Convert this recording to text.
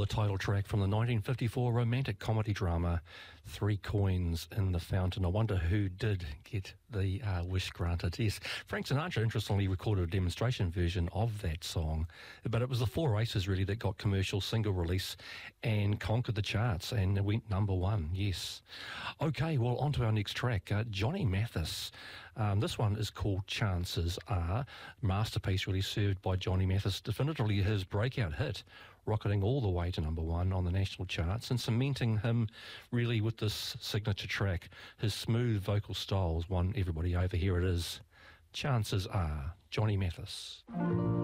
the title track from the 1954 romantic comedy drama Three Coins in the Fountain. I wonder who did get the wish granted. Yes, Frank Sinatra interestingly recorded a demonstration version of that song, but it was the Four Aces really that got commercial single release and conquered the charts and went number one, yes. Okay, well, on to our next track, Johnny Mathis. This one is called Chances Are, masterpiece really served by Johnny Mathis, definitively his breakout hit, rocketing all the way to number one on the national charts and cementing him really with this signature track. His smooth vocal styles won everybody over. Here it is, Chances Are, Johnny Mathis.